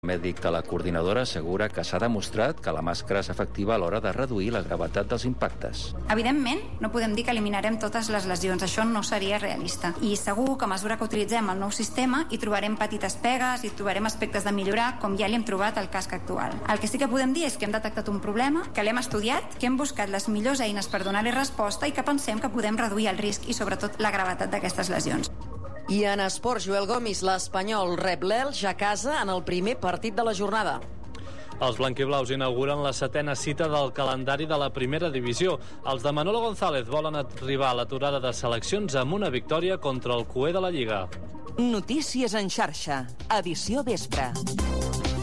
El mèdic de la coordinadora assegura que s'ha demostrat que la màscara és efectiva a l'hora de reduir la gravetat dels impactes. Evidentment, no podem dir que eliminarem totes les lesions, això no seria realista. I segur que a mesura que utilitzem el nou sistema hi trobarem petites pegues, hi trobarem aspectes de millorar, com ja li hem trobat al casc actual. El que sí que podem dir és que hem detectat un problema, que l'hem estudiat, que hem buscat les millors eines per donar-hi resposta i que pensem que podem reduir el risc i sobretot la gravetat d'aquestes lesions. I en esports, Joel Gomis, l'Espanyol rep l'Elx a casa en el primer partit de la jornada. Els blanquiblaus inauguren la 7a cita del calendari de la primera divisió. Els de Manolo González volen arribar a l'aturada de seleccions amb una victòria contra el cuer de la Lliga. Notícies en xarxa, edició vespre.